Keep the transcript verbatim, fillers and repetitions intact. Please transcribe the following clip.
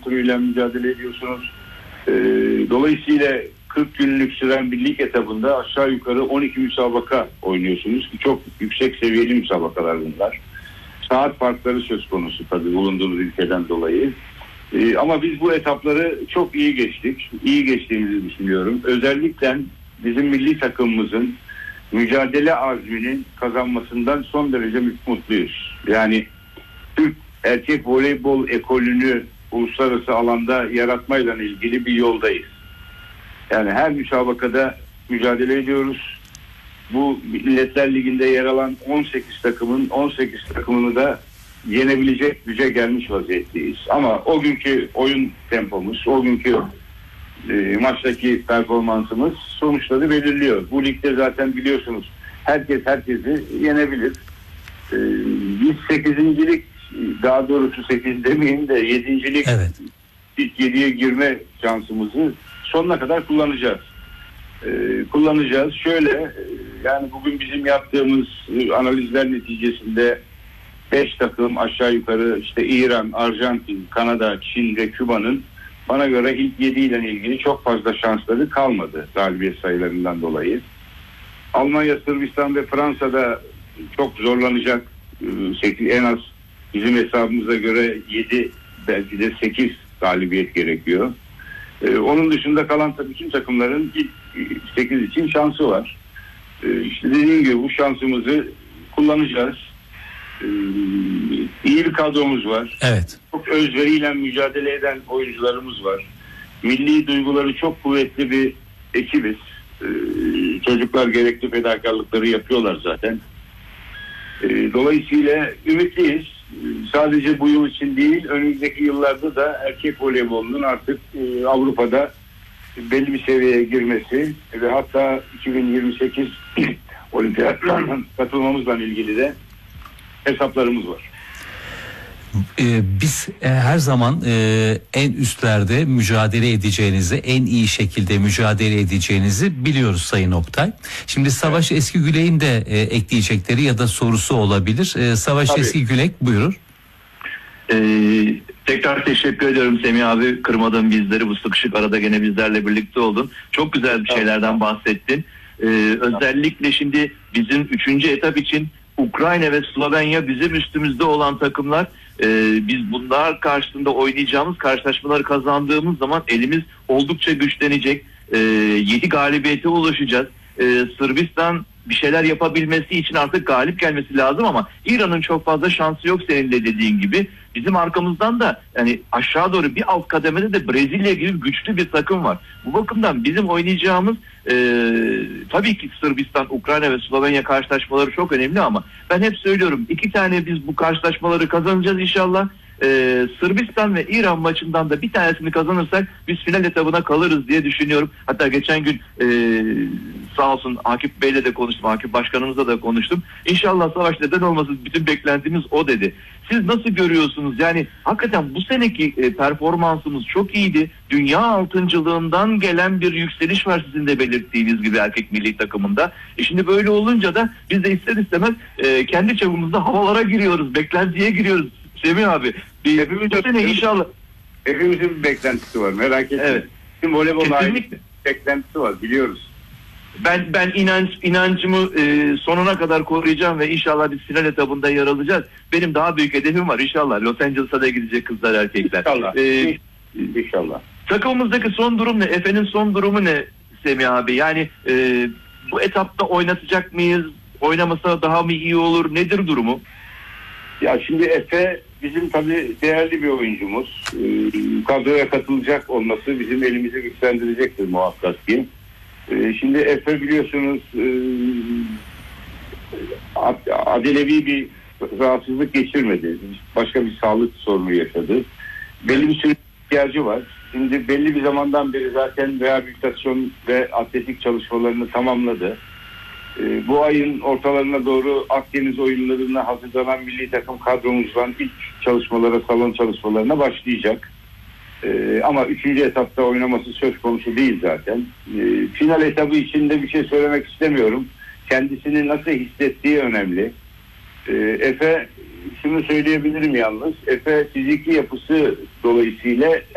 unsuruyla mücadele ediyorsunuz. Ee, dolayısıyla kırk günlük süren bir lig etabında aşağı yukarı on iki müsabaka oynuyorsunuz ki çok yüksek seviyeli müsabakalar bunlar. Saat farkları söz konusu tabii bulunduğumuz ülkeden dolayı. Ee, ama biz bu etapları çok iyi geçtik. İyi geçtiğimizi düşünüyorum. Özellikle bizim milli takımımızın mücadele azminin kazanmasından son derece mutluyuz. Yani Türk erkek voleybol ekolünü uluslararası alanda yaratmayla ilgili bir yoldayız. Yani her müsabakada mücadele ediyoruz. Bu Milletler Ligi'nde yer alan on sekiz takımın on sekiz takımını da yenebilecek güce gelmiş vaziyetteyiz. Ama o günkü oyun tempomuz, o günkü e, maçtaki performansımız sonuçları belirliyor. Bu ligde zaten biliyorsunuz herkes herkesi yenebilir. E, biz sekizincilik, daha doğrusu sekiz demeyeyim de yedincilik, evet. ilk yediye girme şansımızı sonuna kadar kullanacağız. Ee, kullanacağız. Şöyle, yani bugün bizim yaptığımız analizler neticesinde beş takım aşağı yukarı işte İran, Arjantin, Kanada, Çin ve Küba'nın bana göre ilk yedi ile ilgili çok fazla şansları kalmadı galibiyet sayılarından dolayı. Almanya, Sırbistan ve Fransa'da çok zorlanacak. Ee, en az bizim hesabımıza göre yedi, belki de sekiz galibiyet gerekiyor. Ee, onun dışında kalan bütün takımların ilk sekiz için şansı var. Ee, işte dediğim gibi bu şansımızı kullanacağız. Ee, iyi bir kadromuz var. Evet. Çok özveriyle mücadele eden oyuncularımız var. Milli duyguları çok kuvvetli bir ekibiz. Ee, çocuklar gerekli fedakarlıkları yapıyorlar zaten. Ee, dolayısıyla ümitliyiz. Sadece bu yıl için değil, önümüzdeki yıllarda da erkek voleybolunun artık e, Avrupa'da belli bir seviyeye girmesi ve hatta iki bin yirmi sekiz olimpiyatlarına katılmamızla ilgili de hesaplarımız var. Ee, biz e, her zaman e, en üstlerde mücadele edeceğinizi, en iyi şekilde mücadele edeceğinizi biliyoruz Sayın Oktay. Şimdi Savaş evet. Eski Gülek'in de e, ekleyecekleri ya da sorusu olabilir. E, Savaş Tabii. Eski Gülek buyurun. Ee, tekrar teşekkür ediyorum Semih abi, kırmadın bizleri, bu sıkışık arada gene bizlerle birlikte oldun. Çok güzel bir şeylerden bahsettin. Ee, özellikle şimdi bizim üçüncü etap için Ukrayna ve Slovenya bizim üstümüzde olan takımlar. Ee, biz bunlar karşısında oynayacağımız karşılaşmaları kazandığımız zaman elimiz oldukça güçlenecek. Ee, yedi galibiyete ulaşacağız. Ee, Sırbistan bir şeyler yapabilmesi için artık galip gelmesi lazım ama İran'ın çok fazla şansı yok senin de dediğin gibi. Bizim arkamızdan da yani aşağı doğru bir alt kademede de Brezilya gibi güçlü bir takım var. Bu bakımdan bizim oynayacağımız e, tabii ki Sırbistan, Ukrayna ve Slovenya karşılaşmaları çok önemli ama ben hep söylüyorum, iki tane biz bu karşılaşmaları kazanacağız inşallah. Ee, Sırbistan ve İran maçından da bir tanesini kazanırsak biz final etabına kalırız diye düşünüyorum. Hatta geçen gün e, sağ olsun Akif Bey'le de konuştum, Akif Başkanımızla da konuştum. İnşallah Savaş neden olmasın, bütün beklentimiz o dedi. Siz nasıl görüyorsunuz? Yani hakikaten bu seneki e, performansımız çok iyiydi. Dünya altıncılığından gelen bir yükseliş var sizin de belirttiğiniz gibi erkek milli takımında. E şimdi böyle olunca da biz de ister istemez e, kendi çapımızda havalara giriyoruz, beklentiye giriyoruz. Semih abi, bir hepimiz sene inşallah. Hepimizin bir beklentisi var, merak etme. Evet. Bizim voleybolun ayrı beklentisi var, biliyoruz. Ben ben inanç inancımı e, sonuna kadar koruyacağım ve inşallah biz final etabında yer alacağız. Benim daha büyük hedefim var inşallah. Los Angeles'a da gidecek kızlar, erkekler. İnşallah. Ee, inşallah. Takımımızdaki son durum ne? Efe'nin son durumu ne Semih abi? Yani e, bu etapta oynatacak mıyız? Oynamasa daha mı iyi olur? Nedir durumu? Ya şimdi Efe bizim tabii değerli bir oyuncumuz. Ee, kadroya katılacak olması bizim elimizi güçlendirecektir muhakkak ki. Ee, şimdi Efe biliyorsunuz e, adelevi bir rahatsızlık geçirmedi. Başka bir sağlık sorunu yaşadı. Belli bir süre ihtiyacı var. Şimdi belli bir zamandan beri zaten rehabilitasyon ve atletik çalışmalarını tamamladı. Bu ayın ortalarına doğru Akdeniz oyunlarına hazırlanan milli takım kadromuzdan ilk çalışmalara, salon çalışmalarına başlayacak. Ee, ama üçüncü etapta oynaması söz konusu değil zaten. Ee, final etabı içinde bir şey söylemek istemiyorum. Kendisini nasıl hissettiği önemli. Ee, Efe, şunu söyleyebilirim yalnız. Efe fiziki yapısı dolayısıyla